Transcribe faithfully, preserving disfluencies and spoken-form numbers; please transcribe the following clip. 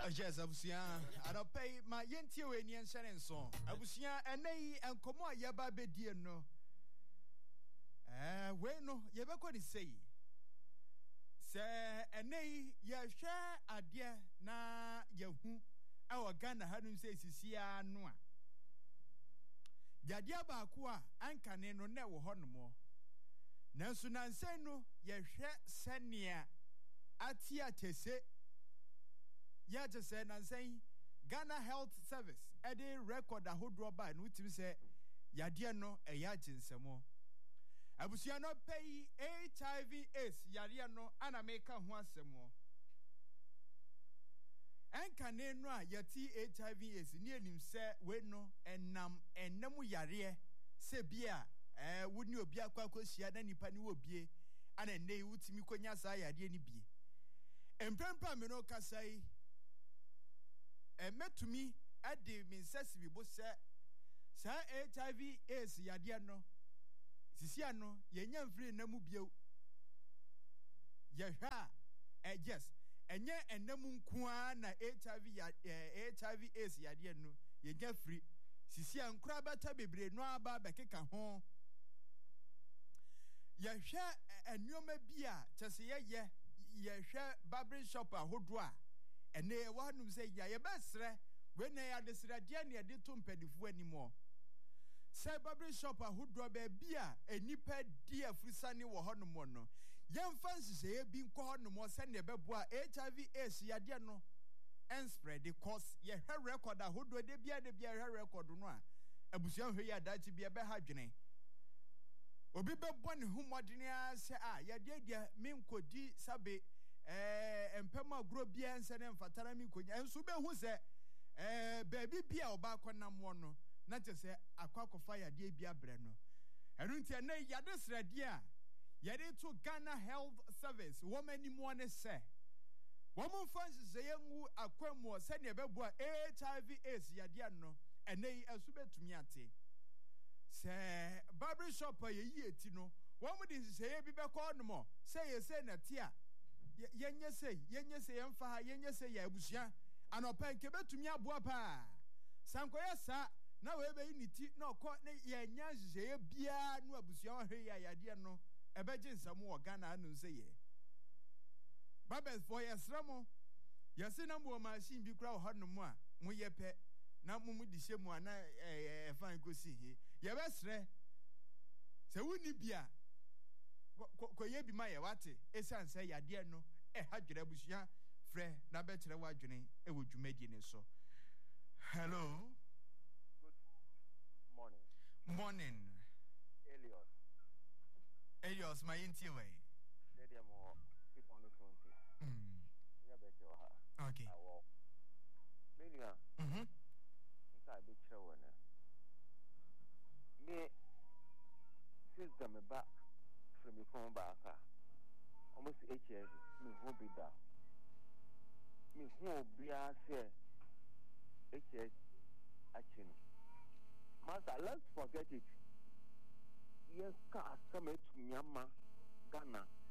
Yes, Abusia. I don't pay my yenti we ni ensen so. Abusia enai enkomo ayaba bedie no. Eh, we no ye be ko ni sei. Se enai ye hwe ade na yehu e Ghana hanu sei sisia no a. Yadia ba ko a ankane no na wo honomo. Nanso nansen no ye hwe senia ati atese. Ya just said and saying Ghana Health Service edi record ahodro ba no tim say yade no eyagin semo abusia no pay H I V AIDS yade no ana make ho asemo enka ne no a yati H I V AIDS ni enim se we no enam enam yare se bia eh woni obi akwa akosia na nipa ni wo bie ana nei wutimi konya sa yade ni bie empempa me no kasai emetumi ade minsesi bibo se sa H I V AIDS yade no sisia no yenya mfiri namu bio yehwa eh yes enye enamu nkoa na H I V ya H I V AIDS yade no yenya free sisia nkura bata bebre no aba bekeka ho yehwa enyoma bia chese ye yehwa barber shop ahodo a ene wanum say ya ye besre we na ya desra dia ne de to mpadifu animo say barber shop ahodo ba bia enipa dia frusane wo honom no yemfa nsese ye bi nko honom se ne beboa H I V AIDS ya de no en spread the cause ye hwe record ahodo de bia de bia hwe record no a abusia hwe ya dachi bia be ha dwene obi bebo ne humodene a se a ya de dia menkodi sabe eh empema agro bia nse ne mfatara mi konya enso be hu se eh baby bia oba konam wo no na te se akwakofa yade bia bre no enu ntia na yade srade a yade to Ghana Health Service womani mo ne se womo fansi se yengu akwamu se ne beboa H I V AIDS yade no enei enso betumi ate se barber shop ye yieti no womo di se ye bi be ko no mo se ye se na te a yenye say yenye say yemfa ha yenye say ya abusua anopa nke betumi aboa pa sankoya sa na we be niti na okọ ne yenya nhye bia no abusua hwe ya yade no ebeje nsamo wo Ghana anu say ye babes for yesramo yesi na mo machine bi kura ho no mo a mo yepe na mo mu di hyemu ana e fan kosi he ye besre se woni bia ko ye bi ma ye wate esan se yade no e ha dwere abusia frɛ na be kire wa dwene e wo dwumadi ne so. Hello, good morning. Morning Elios Elios my intiwe dey mo people no twenty mm ya be kire ha okay awo menia mhm nka be kire wona me system ba from me phone back almost eight years me who be that me who be a say eight years actually master let's forget it yes ka asame to Myanmar Ghana